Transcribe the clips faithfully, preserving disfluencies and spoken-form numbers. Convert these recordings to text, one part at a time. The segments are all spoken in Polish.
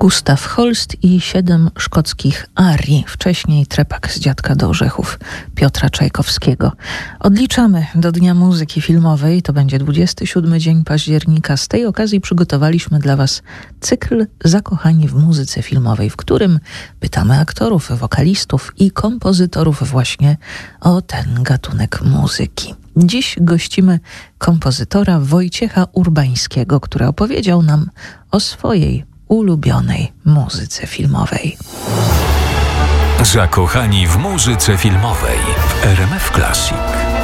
Gustav Holst i siedem szkockich arii, wcześniej trepak z Dziadka do orzechów Piotra Czajkowskiego. Odliczamy do Dnia Muzyki Filmowej, to będzie dwudziesty siódmy dzień października. Z tej okazji przygotowaliśmy dla Was cykl Zakochani w muzyce filmowej, w którym pytamy aktorów, wokalistów i kompozytorów właśnie o ten gatunek muzyki. Dziś gościmy kompozytora Wojciecha Urbańskiego, który opowiedział nam o swojej ulubionej muzyce filmowej. Zakochani w muzyce filmowej w R M F Classic.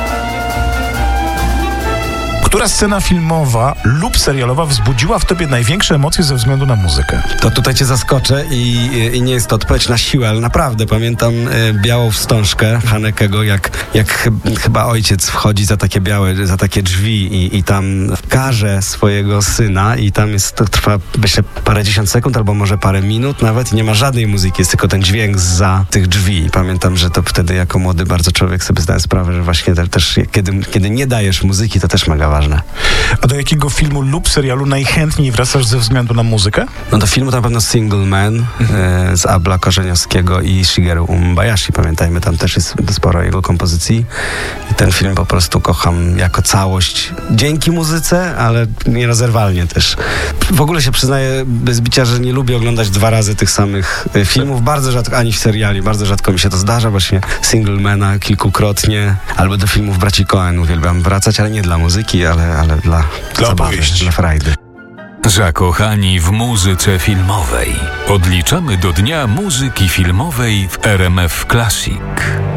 Która scena filmowa lub serialowa wzbudziła w tobie największe emocje ze względu na muzykę? To tutaj cię zaskoczę i, i nie jest to odpowiedź na siłę, ale naprawdę pamiętam e, Białą Wstążkę Hanekego, jak, jak ch- chyba ojciec wchodzi za takie białe, za takie drzwi i, i tam karze swojego syna i tam jest, to trwa myślę parędziesiąt sekund albo może parę minut nawet i nie ma żadnej muzyki, jest tylko ten dźwięk zza tych drzwi. I pamiętam, że to wtedy jako młody bardzo człowiek sobie zdałem sprawę, że właśnie te, też kiedy, kiedy nie dajesz muzyki, to też mega ważne. A do jakiego filmu lub serialu najchętniej wracasz ze względu na muzykę? No do filmu to na pewno Single Man e, z Abla Korzeniowskiego i Shigeru Umbayashi. Pamiętajmy, tam też jest sporo jego kompozycji. I ten film po prostu kocham jako całość. Dzięki muzyce, ale nierozerwalnie też. W ogóle się przyznaję bez bicia, że nie lubię oglądać dwa razy tych samych filmów. Bardzo rzadko, ani w seriali, bardzo rzadko mi się to zdarza. Właśnie Single Mana kilkukrotnie. Albo do filmów braci Coen uwielbiam wracać, ale nie dla muzyki, ale ale dla, dla zabawy, opowieści. dla frajdy. Zakochani w muzyce filmowej. Odliczamy do Dnia Muzyki Filmowej w R M F Classic.